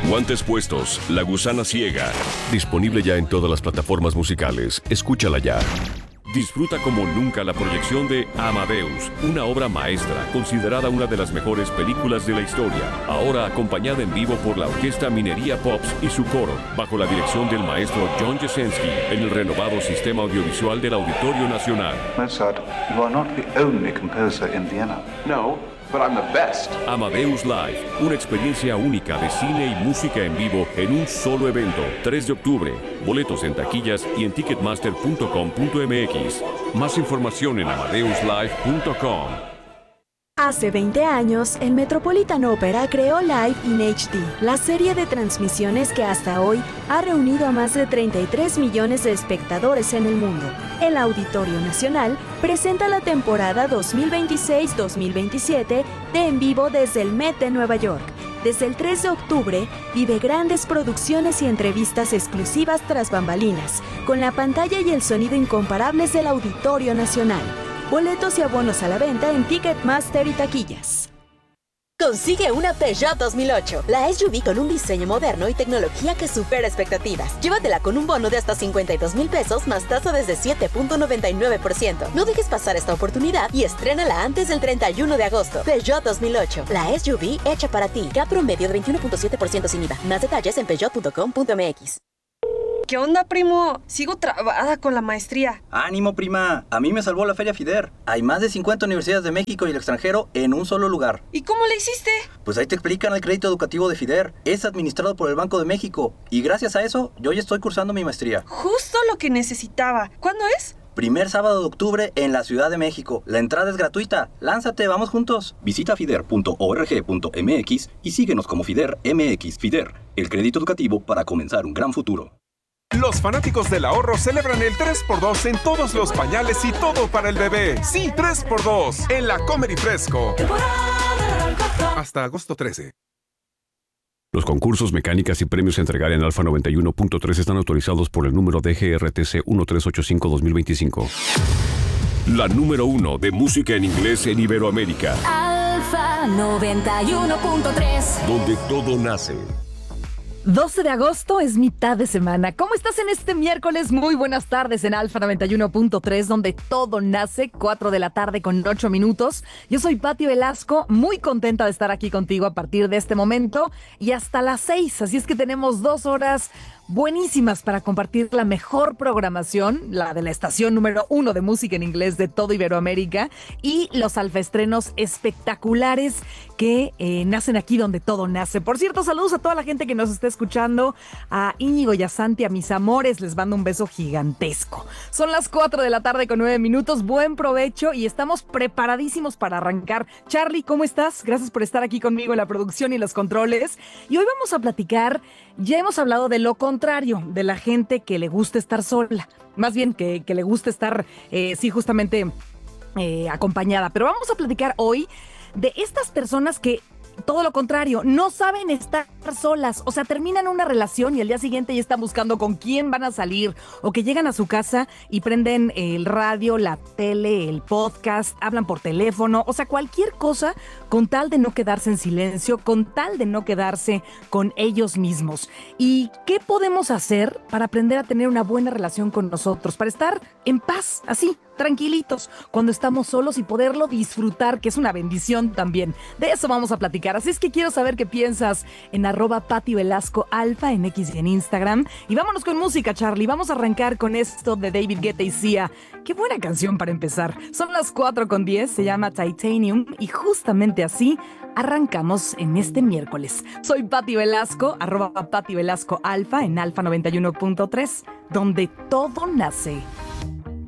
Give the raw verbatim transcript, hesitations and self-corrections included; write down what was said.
Guantes puestos, La gusana ciega. Disponible ya en todas las plataformas musicales. Escúchala ya. Disfruta como nunca la proyección de Amadeus, una obra maestra considerada una de las mejores películas de la historia. Ahora acompañada en vivo por la Orquesta Minería Pops y su coro, bajo la dirección del maestro John Jasenski, en el renovado sistema audiovisual del Auditorio Nacional. Mozart, you are not the only composer in Vienna. No, but I'm the best. Amadeus Live, una experiencia única de cine y música en vivo en un solo evento. tres de octubre. Boletos en taquillas y en ticketmaster punto com punto m x. Más información en amadeus live punto com. Hace veinte años, el Metropolitan Opera creó Live in H D, la serie de transmisiones que hasta hoy ha reunido a más de treinta y tres millones de espectadores en el mundo. El Auditorio Nacional presenta la temporada dos mil veintiséis dos mil veintisiete de En Vivo desde el Met de Nueva York. Desde el tres de octubre, vive grandes producciones y entrevistas exclusivas tras bambalinas, con la pantalla y el sonido incomparables del Auditorio Nacional. Boletos y abonos a la venta en Ticketmaster y taquillas. Consigue una Peugeot dos mil ocho, la S U V con un diseño moderno y tecnología que supera expectativas. Llévatela con un bono de hasta cincuenta y dos mil pesos más tasa desde siete punto noventa y nueve por ciento. No dejes pasar esta oportunidad y estrénala antes del treinta y uno de agosto. Peugeot dos mil ocho, la S U V hecha para ti. K promedio de veintiuno punto siete por ciento sin I V A. Más detalles en peugeot punto com punto m x. ¿Qué onda, primo? Sigo trabada con la maestría. ¡Ánimo, prima! A mí me salvó la Feria FIDER. Hay más de cincuenta universidades de México y el extranjero en un solo lugar. ¿Y cómo le hiciste? Pues ahí te explican el crédito educativo de FIDER. Es administrado por el Banco de México. Y gracias a eso, yo ya estoy cursando mi maestría. Justo lo que necesitaba. ¿Cuándo es? Primer sábado de octubre en la Ciudad de México. La entrada es gratuita. Lánzate, vamos juntos. Visita fider punto org punto m x y síguenos como FIDER M X. FIDER, el crédito educativo para comenzar un gran futuro. Los fanáticos del ahorro celebran el tres por dos en todos los pañales y todo para el bebé. Sí, tres por dos en la Comer y Fresco. Hasta agosto trece. Los concursos, mecánicas y premios a entregar en Alfa noventa y uno punto tres están autorizados por el número D G R T C uno tres ocho cinco dos mil veinticinco. La número uno de música en inglés en Iberoamérica. Alfa noventa y uno punto tres. Donde todo nace. doce de agosto es mitad de semana. ¿Cómo estás en este miércoles? Muy buenas tardes en Alfa noventa y uno punto tres, donde todo nace, cuatro de la tarde con ocho minutos. Yo soy Pati Velasco, muy contenta de estar aquí contigo a partir de este momento y hasta las seis. Así es que tenemos dos horas buenísimas para compartir la mejor programación, la de la estación número uno de música en inglés de todo Iberoamérica, y los alfaestrenos espectaculares que eh, nacen aquí donde todo nace. Por cierto, saludos a toda la gente que nos está escuchando, a Íñigo y a Santi, a mis amores, les mando un beso gigantesco. Son las cuatro de la tarde con nueve minutos, buen provecho y estamos preparadísimos para arrancar. Charlie, ¿cómo estás? Gracias por estar aquí conmigo en la producción y los controles. Y hoy vamos a platicar, ya hemos hablado de lo contrario, de la gente que le gusta estar sola, más bien que, que le gusta estar, eh, sí, justamente eh, acompañada. Pero vamos a platicar hoy de estas personas que, todo lo contrario, no saben estar solas, o sea, terminan una relación y al día siguiente ya están buscando con quién van a salir, o que llegan a su casa y prenden el radio, la tele, el podcast, hablan por teléfono, o sea, cualquier cosa con tal de no quedarse en silencio, con tal de no quedarse con ellos mismos. ¿Y qué podemos hacer para aprender a tener una buena relación con nosotros, para estar en paz, así, tranquilitos, cuando estamos solos y poderlo disfrutar, que es una bendición también? De eso vamos a platicar. Así es que quiero saber qué piensas en arroba Pati Velasco Alfa en X y en Instagram. Y vámonos con música, Charlie. Vamos a arrancar con esto de David Guetta y Sia. Qué buena canción para empezar. Son las cuatro con diez, se llama Titanium y justamente así arrancamos en este miércoles. Soy Pati Velasco, arroba Pati Velasco Alfa en Alfa noventa y uno punto tres, donde todo nace.